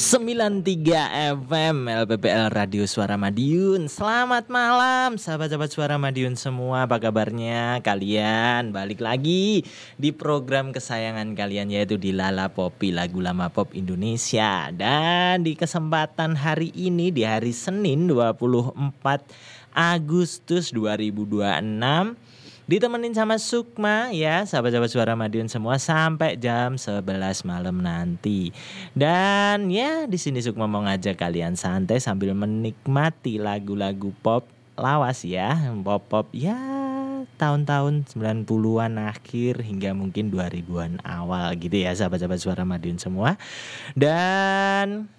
93 FM LPPL Radio Suara Madiun. Selamat malam sahabat-sahabat Suara Madiun semua. Apa kabarnya kalian? Balik lagi di program kesayangan kalian, yaitu di Lala Popi, lagu lama pop Indonesia. Dan di kesempatan hari ini, di hari Senin 24 Agustus 2026, ditemenin sama Sukma ya, sahabat-sahabat Suara Madiun semua, sampai jam 11 malam nanti. Dan ya, di sini Sukma mau ngajak kalian santai sambil menikmati lagu-lagu pop lawas ya, pop-pop ya tahun-tahun 90-an akhir hingga mungkin 2000-an awal gitu ya, sahabat-sahabat Suara Madiun semua. Dan